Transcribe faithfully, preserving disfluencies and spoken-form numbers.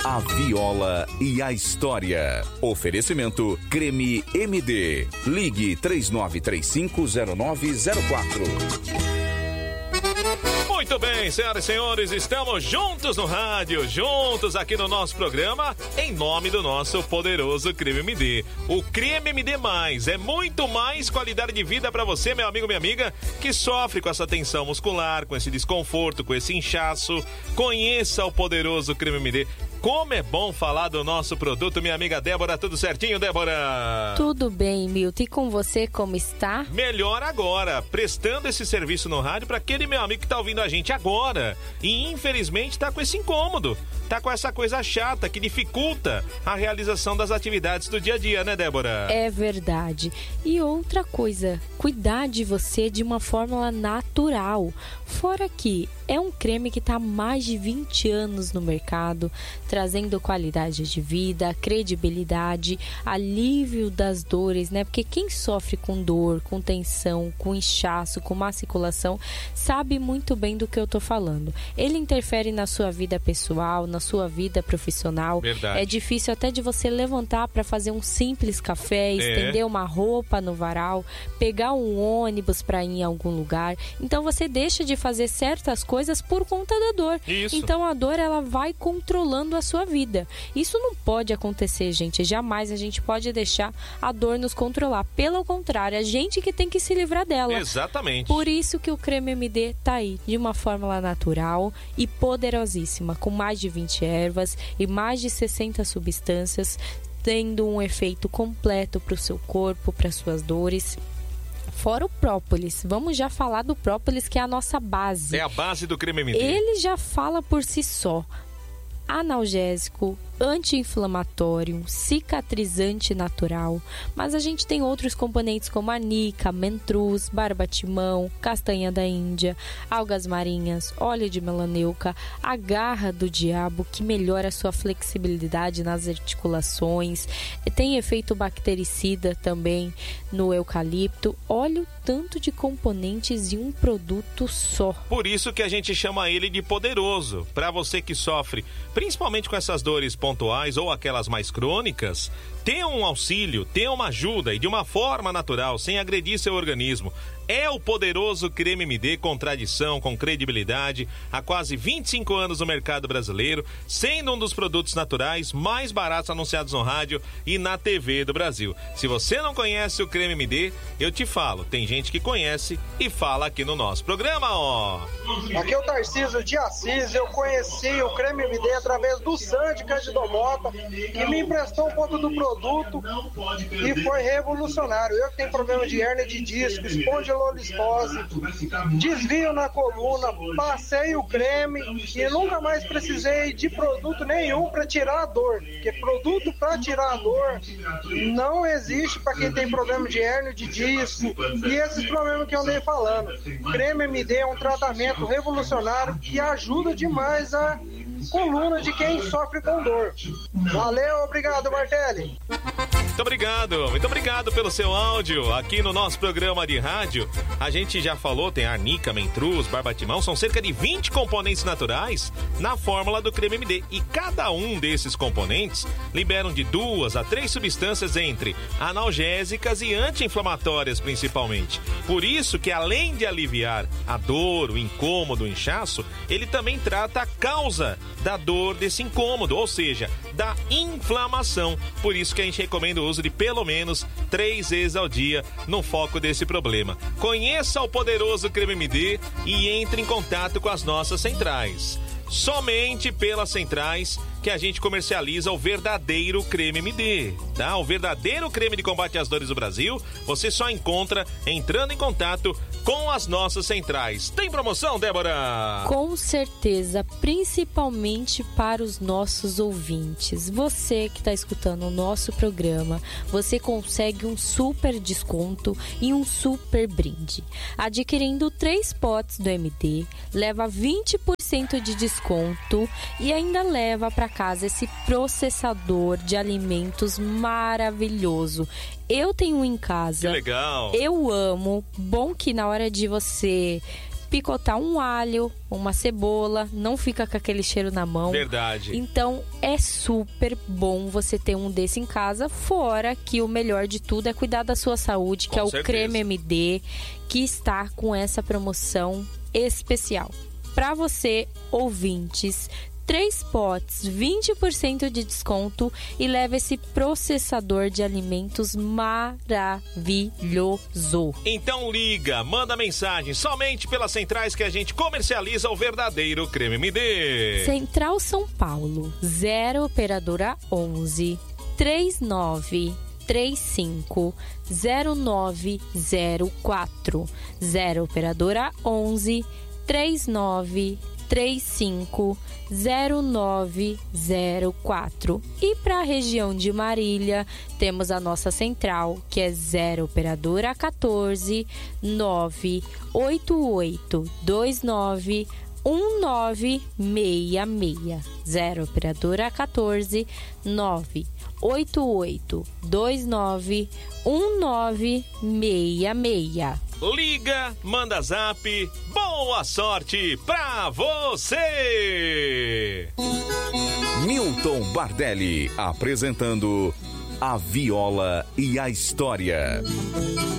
A viola e a história. Oferecimento Creme M D. Ligue três nove três cinco zero nove zero quatro. Muito bem, senhoras e senhores, estamos juntos no rádio, juntos aqui no nosso programa, em nome do nosso poderoso Creme M D. O Creme M D Mais é muito mais qualidade de vida para você, meu amigo, minha amiga, que sofre com essa tensão muscular, com esse desconforto, com esse inchaço. Conheça o poderoso Creme M D. Como é bom falar do nosso produto, minha amiga Débora. Tudo certinho, Débora? Tudo bem, Milton. E com você, como está? Melhor agora, prestando esse serviço no rádio para aquele meu amigo que tá ouvindo a gente agora e infelizmente tá com esse incômodo, tá com essa coisa chata que dificulta a realização das atividades do dia a dia, né, Débora? É verdade. E outra coisa, cuidar de você de uma fórmula natural. Fora que é um creme que está há mais de vinte anos no mercado, trazendo qualidade de vida, credibilidade, alívio das dores, né? Porque quem sofre com dor, com tensão, com inchaço, com má circulação, sabe muito bem do que eu tô falando. Ele interfere na sua vida pessoal, na sua vida profissional. Verdade. É difícil até de você levantar para fazer um simples café, estender é. uma roupa no varal, pegar um ônibus para ir em algum lugar. Então você deixa de fazer certas coisas por conta da dor. Isso. Então a dor, ela vai controlando a sua vida. Isso não pode acontecer, gente. Jamais a gente pode deixar a dor nos controlar. Pelo contrário, a gente que tem que se livrar dela. Exatamente. Por isso que o Creme M D tá aí, de uma fórmula natural e poderosíssima, com mais de vinte ervas e mais de sessenta substâncias, tendo um efeito completo para o seu corpo, para suas dores. Fora o própolis, vamos já falar do própolis, que é a nossa base. É a base do Creme M D. Ele já fala por si só. Analgésico, anti-inflamatório, cicatrizante natural, mas a gente tem outros componentes como anica, mentruz, barbatimão, castanha da Índia, algas marinhas, óleo de melaneuca, a garra do diabo, que melhora a sua flexibilidade nas articulações, tem efeito bactericida também no eucalipto. Olha o tanto de componentes em um produto só. Por isso que a gente chama ele de poderoso. Para você que sofre principalmente com essas dores pontuais ou aquelas mais crônicas, ter um auxílio, ter uma ajuda e de uma forma natural, sem agredir seu organismo. É o poderoso Creme M D, com tradição, com credibilidade, há quase vinte e cinco anos no mercado brasileiro, sendo um dos produtos naturais mais baratos anunciados no rádio e na T V do Brasil. Se você não conhece o Creme M D, eu te falo, tem gente que conhece e fala aqui no nosso programa, ó. Aqui é o Tarcísio de Assis. Eu conheci o Creme M D através do Sandy Cândido Mota, que me emprestou um pouco do produto e foi revolucionário. Eu que tenho problema de hérnia de disco, espondilolistose, desvio na coluna, passei o creme e nunca mais precisei de produto nenhum para tirar a dor, porque produto para tirar a dor não existe para quem tem problema de hérnia de disco e esses problemas que eu andei falando. Creme M D é um tratamento revolucionário que ajuda demais a coluna de quem sofre com dor. Valeu, obrigado, Martelli. Muito obrigado, muito obrigado pelo seu áudio aqui no nosso programa de rádio. A gente já falou, tem arnica, mentruz, barbatimão, são cerca de vinte componentes naturais na fórmula do Creme M D. E cada um desses componentes liberam de duas a três substâncias entre analgésicas e anti-inflamatórias principalmente. Por isso que além de aliviar a dor, o incômodo, o inchaço, ele também trata a causa da dor, desse incômodo, ou seja, da inflamação. Por isso que a gente recomenda o uso de pelo menos três vezes ao dia no foco desse problema. Conheça o poderoso Creme M D e entre em contato com as nossas centrais. Somente pelas centrais que a gente comercializa o verdadeiro Creme M D, tá? O verdadeiro creme de combate às dores do Brasil, você só encontra entrando em contato com as nossas centrais. Tem promoção, Débora? Com certeza, principalmente para os nossos ouvintes. Você que está escutando o nosso programa, você consegue um super desconto e um super brinde. Adquirindo três potes do M D, leva vinte por cento de desconto e ainda leva para casa esse processador de alimentos maravilhoso. Eu tenho um em casa. Que legal. Eu amo. Bom que na hora de você picotar um alho, uma cebola, não fica com aquele cheiro na mão. Verdade. Então é super bom você ter um desse em casa, fora que o melhor de tudo é cuidar da sua saúde, que Com é o certeza. Creme M D, que está com essa promoção especial. Para você, ouvintes, três potes, vinte por cento de desconto e leva esse processador de alimentos maravilhoso. Então liga, manda mensagem somente pelas centrais que a gente comercializa o verdadeiro Creme M D. Central São Paulo, zero operadora onze, trinta e nove, trinta e cinco, zero nove zero quatro, zero operadora onze, trinta e nove, trinta e cinco, zero nove zero quatro. E para a região de Marília, temos a nossa central, que é zero operadora quatorze, nove oito oito dois nove um nove seis seis. zero operadora quatorze, nove oito oito dois nove um nove seis seis. Liga, manda zap, boa sorte pra você! Milton Bardelli apresentando A Viola e a História.